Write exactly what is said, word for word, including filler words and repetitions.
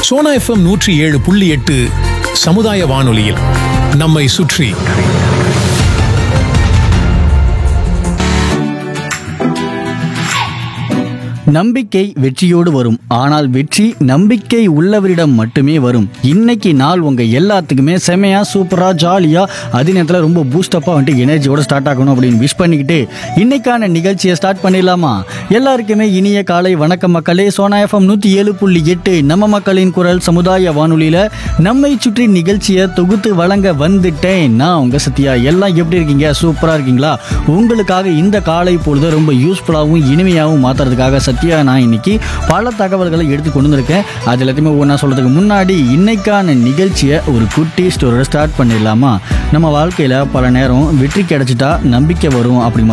Sona FM நூற்றி ஏழு புள்ளி எட்டு சமுதாய வானொலியில் நம்மை சுற்றி. நம்பிக்கை வெற்றியோடு வரும். ஆனால் வெற்றி நம்பிக்கை உள்ளவரிடம் மட்டுமே வரும். இன்னைக்கு நாள் உங்க எல்லாத்துக்குமே செமையா சூப்பரா ஜாலியா அதே நேரத்தில் ரொம்ப பூஸ்டப்பா வந்துட்டு எனர்ஜியோட ஸ்டார்ட் ஆகணும் அப்படின்னு விஷ் பண்ணிக்கிட்டு இன்னைக்கான நிகழ்ச்சியை ஸ்டார்ட் பண்ணிடலாமா? எல்லாருக்குமே இனிய காலை வணக்கம் மக்களே. சோனா எஃப்எம் நூற்றி ஏழு புள்ளி எட்டு நம்ம மக்களின் குரல் சமுதாய வானொலியில நம்மை சுற்றி நிகழ்ச்சியை தொகுத்து வழங்க வந்துட்டேன். நான் உங்க சத்யா. எல்லாம் எப்படி இருக்கீங்க? சூப்பரா இருக்கீங்களா? உங்களுக்காக இந்த காலை பொழுது ரொம்ப யூஸ்ஃபுல்லாகவும் இனிமையாகவும் மாற்றுறதுக்காக சத்யா நான் இன்னைக்கு பல தகவல்களை எடுத்து கொண்டு வந்திருக்கேன். அது எல்லாத்தையுமே ஒன்றா சொல்கிறதுக்கு முன்னாடி இன்னைக்கான நிகழ்ச்சியை ஒரு குட்டி ஸ்டோரியோட ஸ்டார்ட் பண்ணிடலாமா? நம்ம வாழ்க்கையில் பல நேரம் வெற்றி கிடைச்சிட்டா நம்பிக்கை வரும் அப்படி